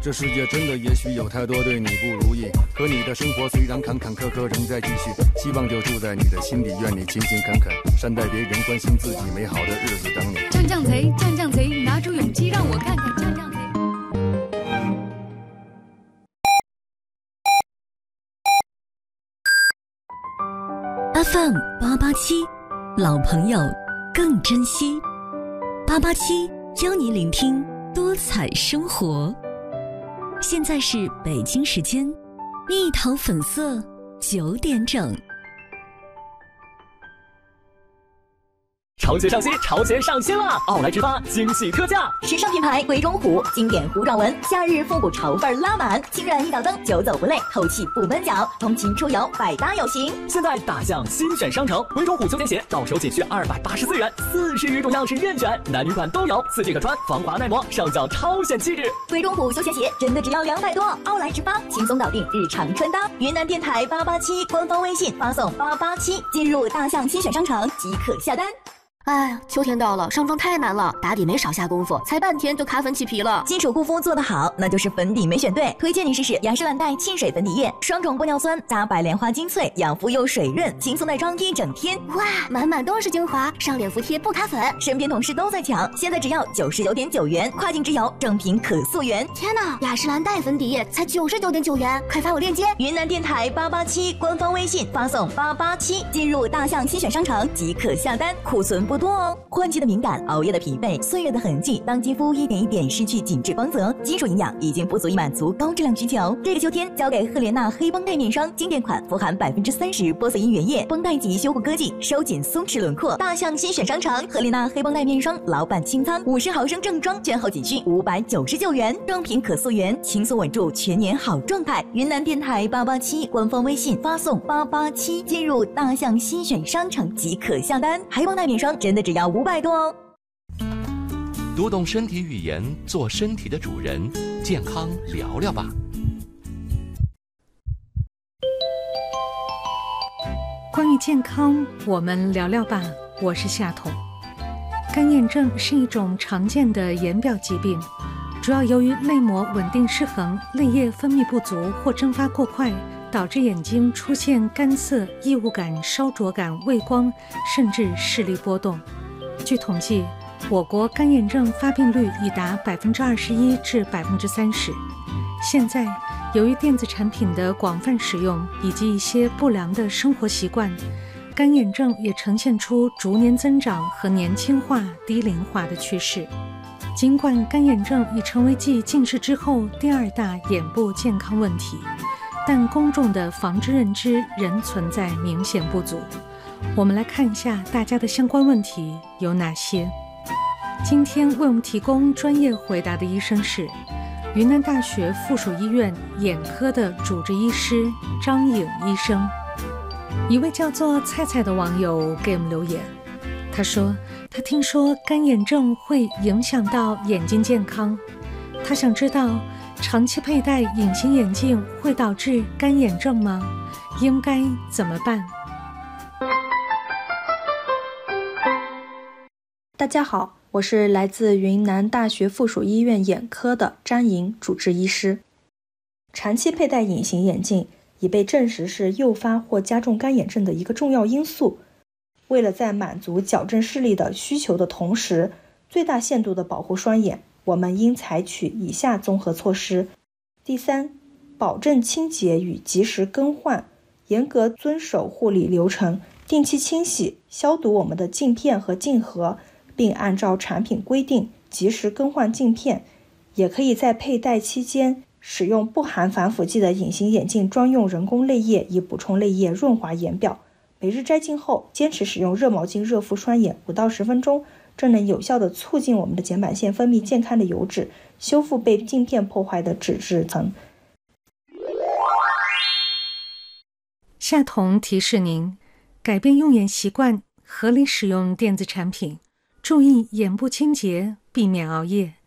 这世界真的也许有太多对你不如意，可你的生活虽然坎坎坷坷仍在继续，希望就住在你的心里，愿你勤勤恳恳，善待别人，关心自己，美好的日子等你。 降降贼，降降贼，拿出勇气让我看看降降贼。 FM 887，老朋友更珍惜。887邀你聆听多彩生活。现在是北京时间蜜桃粉色9点整。 潮鞋上新，潮鞋上新了！奥莱直发惊喜特价， 时尚品牌鬼冢虎，经典糊状纹，夏日复古潮范拉满，轻软一脚蹬，久走不累，透气不闷脚，通勤出游百搭有型。 现在大象新选商城，鬼冢虎休闲鞋到手仅需284元，40余种样式任选，男女款都有，4季可穿，防滑耐磨，上脚超显气质。 鬼冢虎休闲鞋真的只要200多，奥莱直发轻松搞定日常穿搭。云南电台887官方微信发送887，进入大象新选商城即可下单。 哎，秋天到了，上妆太难了，打底没少下功夫，才半天就卡粉起皮了。 基础护肤做得好，那就是粉底没选对。推荐你试试雅诗兰黛沁水粉底液，双种玻尿酸加白莲花精粹，养肤又水润，轻松耐妆一整天。 哇，满满都是精华，上脸服帖不卡粉。 身边同事都在抢，现在只要99.9元，跨境直邮，正品可溯源。 天哪，雅诗兰黛粉底液才99.9元，快发我链接。 云南电台887官方微信发送887，进入大象新选商城即可下单，库存不多哦。换季的敏感，熬夜的疲惫，岁月的痕迹，当肌肤一点一点失去紧致光泽，基础营养已经不足以满足高质量需求。这个秋天交给赫莲娜黑绷带面霜经典款，富含30%玻色因原液，绷带级修护科技，收紧松弛轮廓。大象新选商城赫莲娜黑绷带面霜老版清仓，50毫升正装券后仅需599元，正品可溯源，轻松稳住全年好状态。云南电台887官方微信发送887，进入大象新选商城即可下单。黑绷带面霜真的只要500多哦。 读懂身体语言，做身体的主人，健康聊聊吧。 关于健康，我们聊聊吧。我是夏彤。干眼症是一种常见的眼表疾病，主要由于泪膜稳定失衡、泪液分泌不足或蒸发过快，导致眼睛出现干涩、异物感、烧灼感、畏光，甚至视力波动。据统计，我国干眼症发病率已达21%至30%。现在，由于电子产品的广泛使用以及一些不良的生活习惯，干眼症也呈现出逐年增长和年轻化、低龄化的趋势。尽管干眼症已成为继近视之后第2大眼部健康问题，但公众的防治认知仍存在明显不足。我们来看一下大家的相关问题有哪些。今天为我们提供专业回答的医生是云南大学附属医院眼科的主治医师张颖医生。一位叫做菜菜的网友给我们留言，他说他听说干眼症会影响到眼睛健康，他想知道长期佩戴隐形眼镜会导致干眼症吗？应该怎么办？ 大家好，我是来自云南大学附属医院眼科的张颖主治医师。长期佩戴隐形眼镜已被证实是诱发或加重干眼症的一个重要因素。为了在满足矫正视力的需求的同时，最大限度地保护双眼，我们应采取以下综合措施。第三，保证清洁与及时更换，严格遵守护理流程，定期清洗、消毒我们的镜片和镜盒，并按照产品规定及时更换镜片。也可以在佩戴期间使用不含防腐剂的隐形眼镜专用人工泪液，以补充泪液润滑眼表。每日摘镜后坚持使用热毛巾热敷双眼5到10分钟，这能有效地促进我们的睑板腺分泌健康的油脂，修复被镜片破坏的脂质层。 夏彤提示您，改变用眼习惯，合理使用电子产品，注意眼部清洁，避免熬夜。